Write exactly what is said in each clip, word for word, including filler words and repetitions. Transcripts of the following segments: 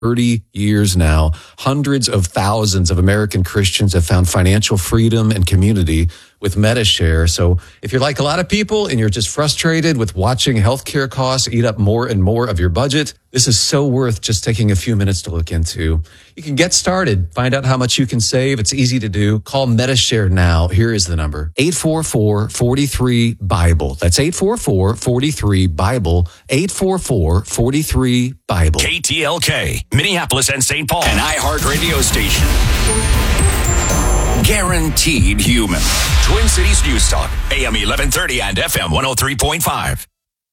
thirty years now. Hundreds of thousands of American Christians have found financial freedom and community with Medi-Share. So if you're like a lot of people and you're just frustrated with watching healthcare costs eat up more and more of your budget, this is so worth just taking a few minutes to look into. You can get started, find out how much you can save. It's easy to do. Call Medi-Share now. Here is the number: eight four four, four three, BIBLE. That's eight four four, four three, BIBLE. eight four four, four three, BIBLE. K T L K, Minneapolis and Saint Paul, an iHeart radio station. Guaranteed human. Twin Cities News Talk, A M eleven thirty and F M one oh three point five.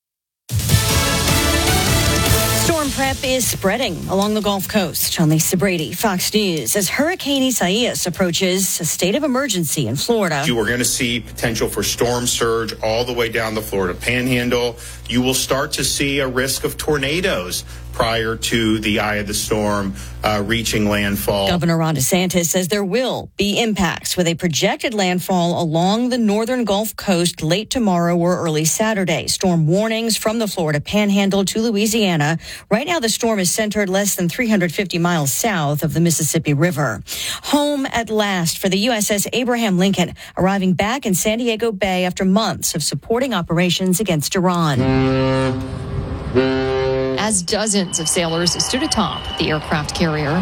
Storm prep is spreading along the Gulf Coast. On Lisa Brady, Fox News. As Hurricane Isaias approaches a state of emergency in Florida. You are going to see potential for storm surge all the way down the Florida Panhandle. You will start to see a risk of tornadoes prior to the eye of the storm uh, reaching landfall. Governor Ron DeSantis says there will be impacts with a projected landfall along the northern Gulf Coast late tomorrow or early Saturday. Storm warnings from the Florida Panhandle to Louisiana. Right now, the storm is centered less than three hundred fifty miles south of the Mississippi River. Home at last for the U S S Abraham Lincoln, arriving back in San Diego Bay after months of supporting operations against Iran. As dozens of sailors stood atop the aircraft carrier.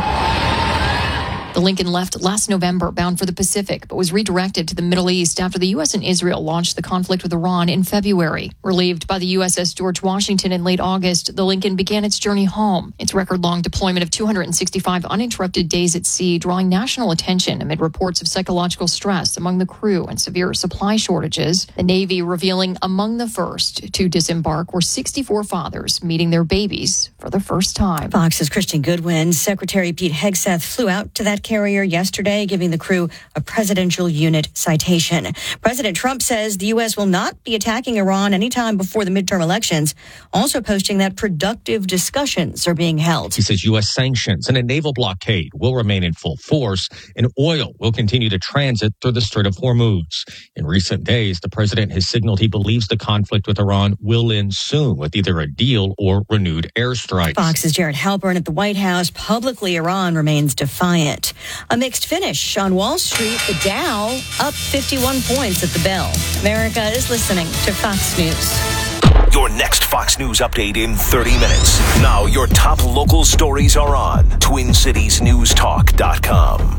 The Lincoln left last November bound for the Pacific, but was redirected to the Middle East after the U S and Israel launched the conflict with Iran in February. Relieved by the U S S George Washington in late August, the Lincoln began its journey home. Its record-long deployment of two hundred sixty-five uninterrupted days at sea, drawing national attention amid reports of psychological stress among the crew and severe supply shortages. The Navy revealing among the first to disembark were sixty-four fathers meeting their babies for the first time. Fox's Christian Goodwin. Secretary Pete Hegseth flew out to that carrier yesterday, giving the crew a presidential unit citation. President Trump says the U S will not be attacking Iran anytime before the midterm elections, also posting that productive discussions are being held. He says U S sanctions and a naval blockade will remain in full force, and oil will continue to transit through the Strait of Hormuz. In recent days, the president has signaled he believes the conflict with Iran will end soon with either a deal or renewed airstrikes. Fox's Jared Halpern at the White House. Publicly, Iran remains defiant. A mixed finish on Wall Street. The Dow up fifty-one points at the bell. America is listening to Fox News. Your next Fox News update in thirty minutes. Now your top local stories are on twin cities news talk dot com.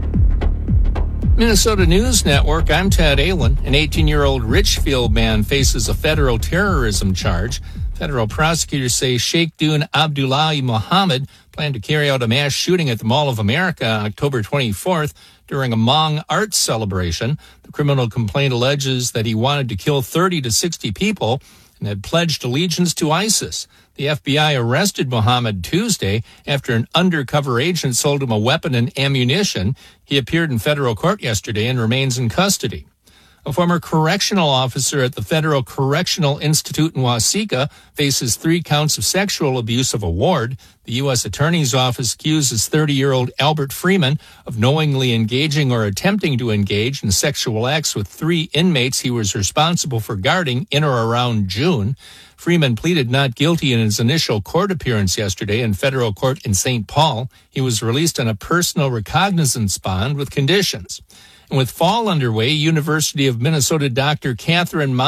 Minnesota News Network, I'm Ted Allen. An eighteen-year-old Richfield man faces a federal terrorism charge. Federal prosecutors say Sheikh Dune Abdullahi Mohammed planned to carry out a mass shooting at the Mall of America on October twenty-fourth during a Hmong arts celebration. The criminal complaint alleges that he wanted to kill thirty to sixty people and had pledged allegiance to ISIS. The F B I arrested Mohammed Tuesday after an undercover agent sold him a weapon and ammunition. He appeared in federal court yesterday and remains in custody. A former correctional officer at the Federal Correctional Institute in Waseca faces three counts of sexual abuse of a ward. The U S Attorney's Office accuses thirty-year-old Albert Freeman of knowingly engaging or attempting to engage in sexual acts with three inmates he was responsible for guarding in or around June. Freeman pleaded not guilty in his initial court appearance yesterday in federal court in Saint Paul. He was released on a personal recognizance bond with conditions. And with fall underway, University of Minnesota Doctor Catherine